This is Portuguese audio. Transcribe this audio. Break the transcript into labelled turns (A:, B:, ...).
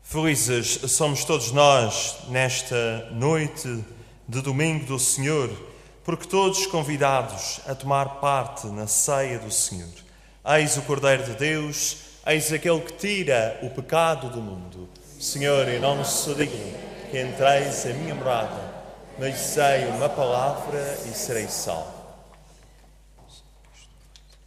A: Felizes somos todos nós nesta noite de domingo do Senhor, porque todos convidados a tomar parte na ceia do Senhor. Eis o Cordeiro de Deus, eis aquele que tira o pecado do mundo. Senhor, eu não sou digno que entreis a minha morada, mas sei uma palavra e serei salvo.